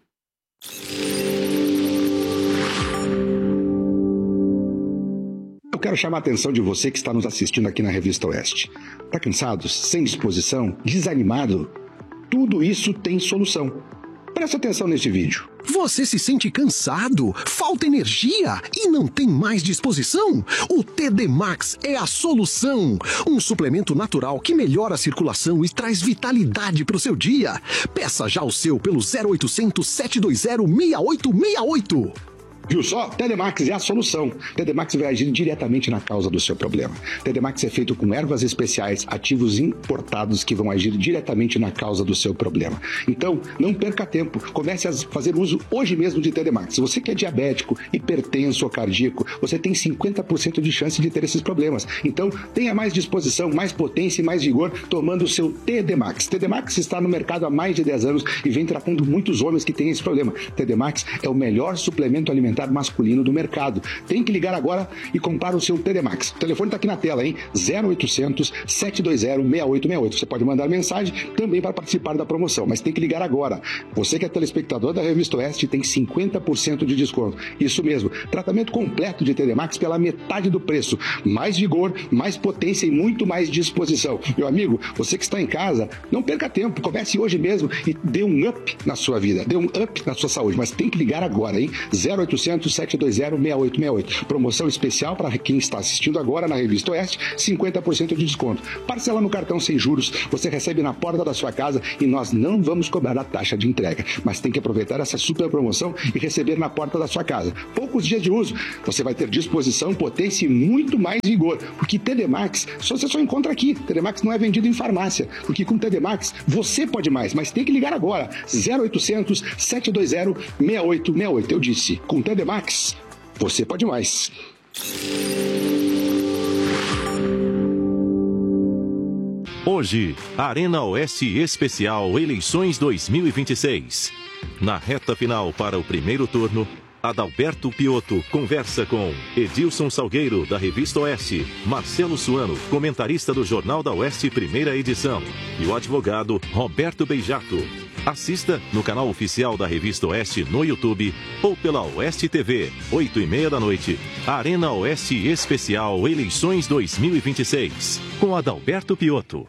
Eu quero chamar a atenção de você que está nos assistindo aqui na Revista Oeste. Está cansado, sem disposição, desanimado? Tudo isso tem solução. Presta atenção neste vídeo. Você se sente cansado, falta energia e não tem mais disposição? O T D Max é a solução. Um suplemento natural que melhora a circulação e traz vitalidade para o seu dia. Peça já o seu pelo zero oitocentos, sete dois zero, seis oito seis oito. Viu só? T D Max é a solução. T D Max vai agir diretamente na causa do seu problema. T D Max é feito com ervas especiais, ativos importados que vão agir diretamente na causa do seu problema. Então, não perca tempo. Comece a fazer uso hoje mesmo de T D Max. Se você que é diabético, hipertenso ou cardíaco, você tem cinquenta por cento de chance de ter esses problemas. Então, tenha mais disposição, mais potência e mais vigor tomando o seu T D Max. T D Max está no mercado há mais de dez anos e vem tratando muitos homens que têm esse problema. T D Max é o melhor suplemento alimentar complementar masculino do mercado. Tem que ligar agora e comprar o seu T D Max. O telefone está aqui na tela, hein? zero oitocentos, sete dois zero, seis oito seis oito. Você pode mandar mensagem também para participar da promoção, mas tem que ligar agora. Você que é telespectador da Revista Oeste tem cinquenta por cento de desconto. Isso mesmo, tratamento completo de T D Max pela metade do preço. Mais vigor, mais potência e muito mais disposição. Meu amigo, você que está em casa, não perca tempo, comece hoje mesmo e dê um up na sua vida, dê um up na sua saúde, mas tem que ligar agora, hein? zero oitocentos, sete dois zero, seis oito seis oito. Promoção especial para quem está assistindo agora na Revista Oeste, cinquenta por cento de desconto. Parcela no cartão sem juros, você recebe na porta da sua casa e nós não vamos cobrar a taxa de entrega, mas tem que aproveitar essa super promoção e receber na porta da sua casa. Poucos dias de uso, você vai ter disposição, potência e muito mais vigor, porque T D Max você só encontra aqui. T D Max não é vendido em farmácia, porque com T D Max você pode mais, mas tem que ligar agora. zero oitocentos, sete dois zero, seis oito seis oito. Eu disse, com T D Max você pode mais. Hoje, Arena Oeste Especial Eleições dois mil e vinte e seis. Na reta final para o primeiro turno, Adalberto Piotto conversa com Edilson Salgueiro, da Revista Oeste, Marcelo Suano, comentarista do Jornal da Oeste Primeira Edição, e o advogado Roberto Beijato. Assista no canal oficial da Revista Oeste no YouTube ou pela Oeste T V, oito e meia da noite. Arena Oeste Especial Eleições dois mil e vinte e seis, com Adalberto Piotto.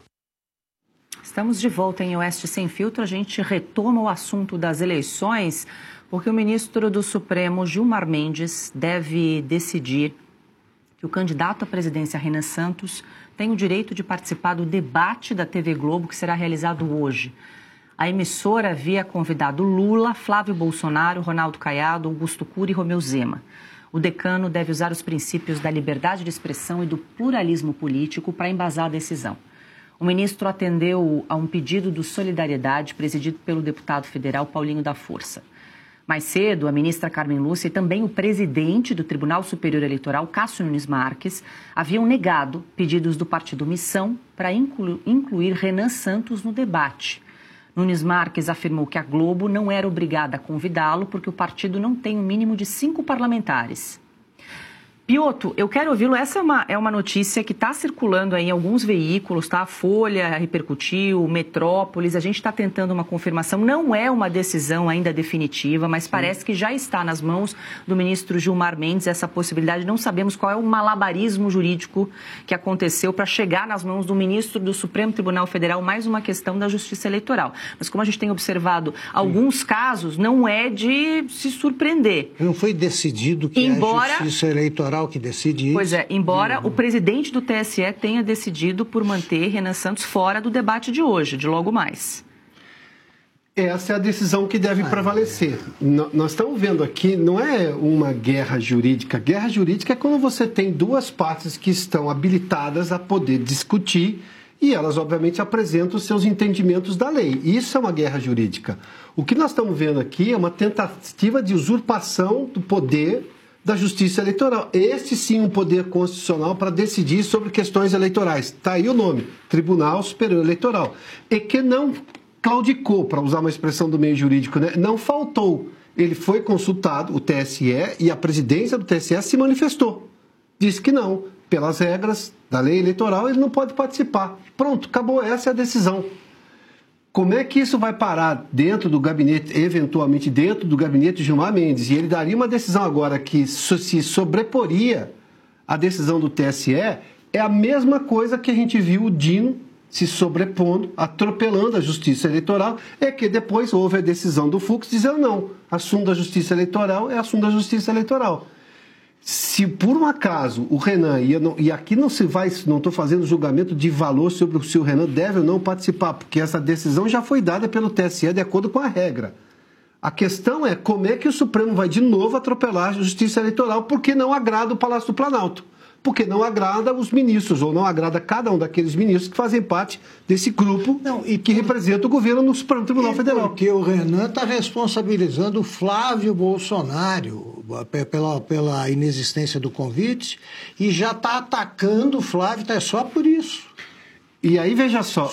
Estamos de volta em Oeste Sem Filtro. A gente retoma o assunto das eleições, porque o ministro do Supremo, Gilmar Mendes, deve decidir que o candidato à presidência, Renan Santos, tem o direito de participar do debate da T V Globo, que será realizado hoje. A emissora havia convidado Lula, Flávio Bolsonaro, Ronaldo Caiado, Augusto Cury e Romeu Zema. O decano deve usar os princípios da liberdade de expressão e do pluralismo político para embasar a decisão. O ministro atendeu a um pedido do Solidariedade, presidido pelo deputado federal Paulinho da Força. Mais cedo, a ministra Carmen Lúcia e também o presidente do Tribunal Superior Eleitoral, Cássio Nunes Marques, haviam negado pedidos do partido Missão para inclu- incluir Renan Santos no debate. Nunes Marques afirmou que a Globo não era obrigada a convidá-lo porque o partido não tem um mínimo de cinco parlamentares. Piotto, eu quero ouvi-lo. Essa é uma, é uma notícia que está circulando aí em alguns veículos, tá? A Folha repercutiu, Metrópolis, a gente está tentando uma confirmação. Não é uma decisão ainda definitiva, mas parece que já está nas mãos do ministro Gilmar Mendes essa possibilidade. Não sabemos qual é o malabarismo jurídico que aconteceu para chegar nas mãos do ministro do Supremo Tribunal Federal, mais uma questão da Justiça Eleitoral. Mas como a gente tem observado alguns casos, não é de se surpreender. Não foi decidido que Embora... é a Justiça Eleitoral que decide isso. Pois é, embora uhum. o presidente do T S E tenha decidido por manter Renan Santos fora do debate de hoje, de logo mais. Essa é a decisão que deve ah, prevalecer. É. Nós estamos vendo aqui, não é uma guerra jurídica. Guerra jurídica é quando você tem duas partes que estão habilitadas a poder discutir e elas, obviamente, apresentam os seus entendimentos da lei. Isso é uma guerra jurídica. O que nós estamos vendo aqui é uma tentativa de usurpação do poder da Justiça Eleitoral. Este sim um poder constitucional para decidir sobre questões eleitorais. Está aí o nome, Tribunal Superior Eleitoral. E que não claudicou, para usar uma expressão do meio jurídico, né? Não faltou. Ele foi consultado, o T S E, e a presidência do T S E se manifestou. Disse que não, pelas regras da lei eleitoral, ele não pode participar. Pronto, acabou, essa é a decisão. Como é que isso vai parar dentro do gabinete, eventualmente dentro do gabinete de Gilmar Mendes? E ele daria uma decisão agora que se sobreporia à decisão do T S E, é a mesma coisa que a gente viu o Dino se sobrepondo, atropelando a Justiça Eleitoral, é que depois houve a decisão do Fux dizendo não, assunto da Justiça Eleitoral é assunto da Justiça Eleitoral. Se por um acaso o Renan, e, não, e aqui não se vai, não estou fazendo julgamento de valor sobre se o Renan deve ou não participar, porque essa decisão já foi dada pelo T S E de acordo com a regra. A questão é como é que o Supremo vai de novo atropelar a Justiça Eleitoral porque não agrada o Palácio do Planalto. Porque não agrada os ministros, ou não agrada cada um daqueles ministros que fazem parte desse grupo não, e que representa o governo no Supremo Tribunal Federal. Porque o Renan está responsabilizando o Flávio Bolsonaro pela, pela inexistência do convite e já está atacando o Flávio, é só por isso. E aí, veja só, só por isso.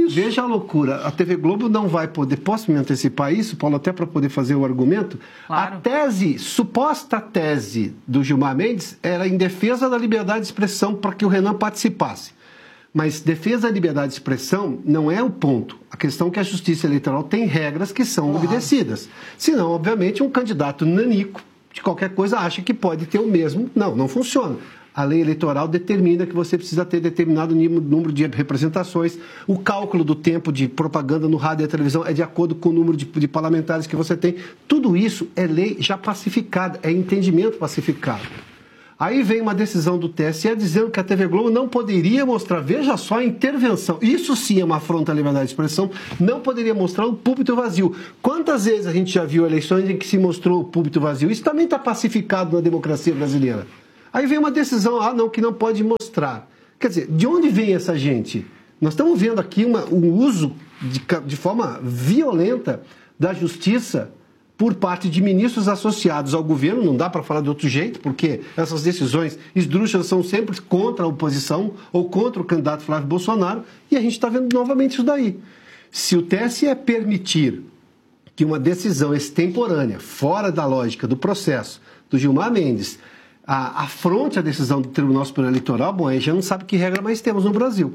isso. Veja a loucura. A T V Globo não vai poder... Posso me antecipar isso, Paulo, até para poder fazer o argumento? Claro. A tese, suposta tese do Gilmar Mendes era em defesa da liberdade de expressão para que o Renan participasse. Mas defesa da liberdade de expressão não é o ponto. A questão é que a Justiça Eleitoral tem regras que são claro. obedecidas. Senão, obviamente, um candidato nanico de qualquer coisa acha que pode ter o mesmo. Não, não funciona. A lei eleitoral determina que você precisa ter determinado número de representações. O cálculo do tempo de propaganda no rádio e na televisão é de acordo com o número de, de parlamentares que você tem. Tudo isso é lei já pacificada, é entendimento pacificado. Aí vem uma decisão do T S E dizendo que a T V Globo não poderia mostrar, veja só a intervenção, isso sim é uma afronta à liberdade de expressão, não poderia mostrar um púlpito vazio. Quantas vezes a gente já viu eleições em que se mostrou o púlpito vazio? Isso também está pacificado na democracia brasileira. Aí vem uma decisão, ah não, que não pode mostrar. Quer dizer, de onde vem essa gente? Nós estamos vendo aqui uma, um uso de, de forma violenta da justiça por parte de ministros associados ao governo, não dá para falar de outro jeito, porque essas decisões esdrúxulas são sempre contra a oposição ou contra o candidato Flávio Bolsonaro, e a gente está vendo novamente isso daí. Se o T S E permitir que uma decisão extemporânea, fora da lógica do processo do Gilmar Mendes, a, afronte a decisão do Tribunal Superior Eleitoral, bom, aí já não sabe que regra mais temos no Brasil.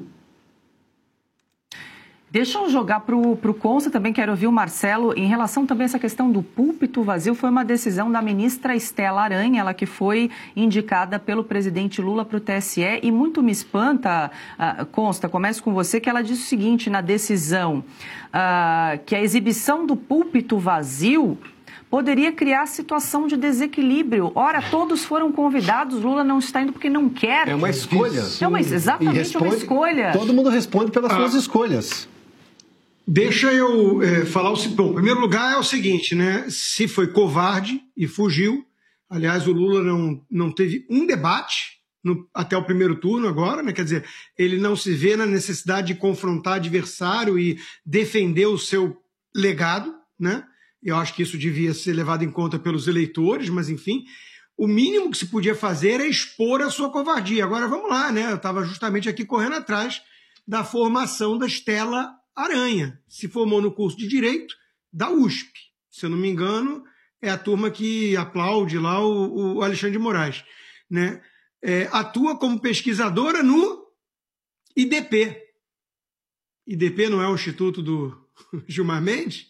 Deixa eu jogar para o Consta, também quero ouvir o Marcelo, em relação também a essa questão do púlpito vazio, foi uma decisão da ministra Estela Aranha, ela que foi indicada pelo presidente Lula para o T S E, e muito me espanta, uh, Consta, começo com você, que ela disse o seguinte na decisão, uh, que a exibição do púlpito vazio poderia criar situação de desequilíbrio. Ora, todos foram convidados, Lula não está indo porque não quer. É uma escolha. É uma, exatamente responde, uma escolha. Todo mundo responde pelas ah. suas escolhas. Deixa eu é, falar o seguinte. Bom, em primeiro lugar é o seguinte, né? Se foi covarde e fugiu, aliás, o Lula não, não teve um debate no, até o primeiro turno agora, né? Quer dizer, ele não se vê na necessidade de confrontar adversário e defender o seu legado, né? Eu acho que isso devia ser levado em conta pelos eleitores, mas enfim, o mínimo que se podia fazer é expor a sua covardia. Agora vamos lá, né? Eu estava justamente aqui correndo atrás da formação da Estela Aranha. Se formou no curso de Direito da U S P. Se eu não me engano, é a turma que aplaude lá o, o Alexandre de Moraes, né? É, atua como pesquisadora no I D P. I D P não é o Instituto do Gilmar Mendes?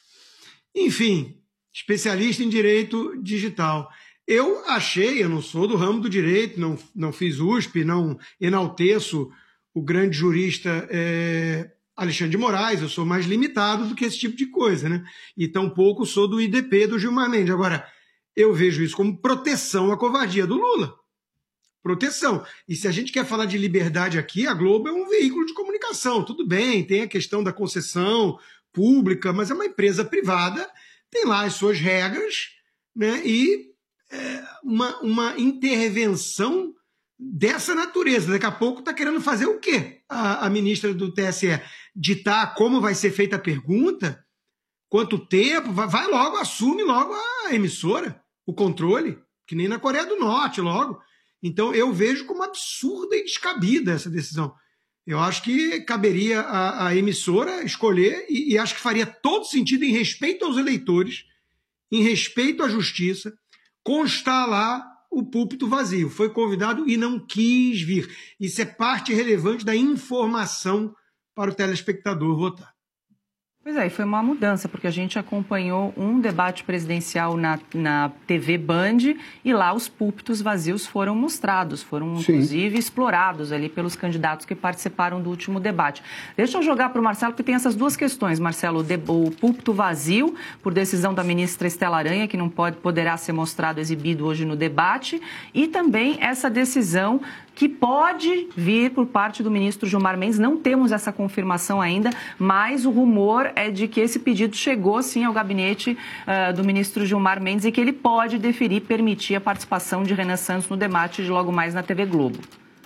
Enfim, especialista em direito digital. Eu achei, eu não sou do ramo do direito, não, não fiz U S P, não enalteço o grande jurista é, Alexandre de Moraes, eu sou mais limitado do que esse tipo de coisa, né? E tampouco sou do I D P do Gilmar Mendes. Agora, eu vejo isso como proteção à covardia do Lula. Proteção. E se a gente quer falar de liberdade aqui, a Globo é um veículo de comunicação. Tudo bem, tem a questão da concessão pública, mas é uma empresa privada, tem lá as suas regras, né? E é, uma, uma intervenção dessa natureza. Daqui a pouco está querendo fazer o quê? A, a ministra do T S E ditar como vai ser feita a pergunta, quanto tempo, vai, vai logo, assume logo a emissora, o controle, que nem na Coreia do Norte logo. Então eu vejo como absurda e descabida essa decisão. Eu acho que caberia a, a emissora escolher e, e acho que faria todo sentido em respeito aos eleitores, em respeito à justiça, constar lá o púlpito vazio. Foi convidado e não quis vir. Isso é parte relevante da informação para o telespectador votar. Pois é, e foi uma mudança, porque a gente acompanhou um debate presidencial na, na T V Band e lá os púlpitos vazios foram mostrados, foram Sim. inclusive explorados ali pelos candidatos que participaram do último debate. Deixa eu jogar para o Marcelo, porque tem essas duas questões, Marcelo, o, o púlpito vazio, por decisão da ministra Estela Aranha, que não pode, poderá ser mostrado, exibido hoje no debate, e também essa decisão que pode vir por parte do ministro Gilmar Mendes. Não temos essa confirmação ainda, mas o rumor é de que esse pedido chegou, sim, ao gabinete uh, do ministro Gilmar Mendes e que ele pode deferir, permitir a participação de Renan Santos no debate de logo mais na T V Globo.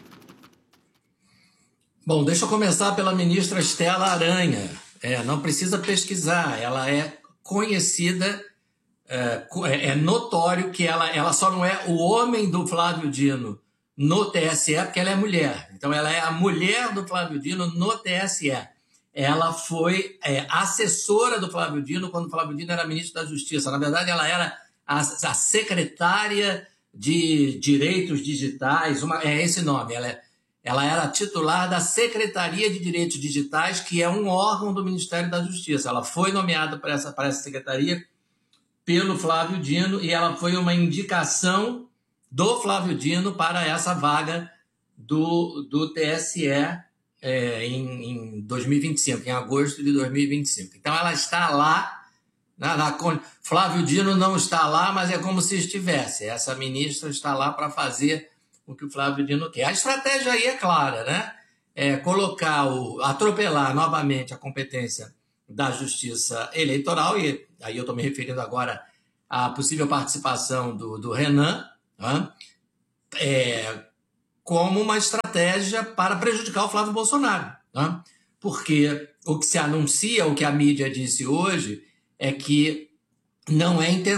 Bom, deixa eu começar pela ministra Estela Aranha. É, não precisa pesquisar, ela é conhecida, é, é notório que ela, ela só não é o homem do Flávio Dino no T S E, porque ela é mulher. Então, ela é a mulher do Flávio Dino no T S E. ela foi é, assessora do Flávio Dino quando o Flávio Dino era ministro da Justiça. Na verdade, ela era a, a secretária de Direitos Digitais, uma, é esse nome, ela, é, ela era titular da Secretaria de Direitos Digitais, que é um órgão do Ministério da Justiça. Ela foi nomeada para essa, para essa secretaria pelo Flávio Dino e ela foi uma indicação do Flávio Dino para essa vaga do, do T S E é, em, em dois mil e vinte e cinco, em agosto de dois mil e vinte e cinco. Então ela está lá, na, na, Flávio Dino não está lá, mas é como se estivesse. Essa ministra está lá para fazer o que o Flávio Dino quer. A estratégia aí é clara, né? É colocar, o, atropelar novamente a competência da Justiça Eleitoral, e aí eu estou me referindo agora à possível participação do, do Renan, né? é, como uma estratégia para prejudicar o Flávio Bolsonaro. Né? Porque o que se anuncia, o que a mídia disse hoje, é que não é intenção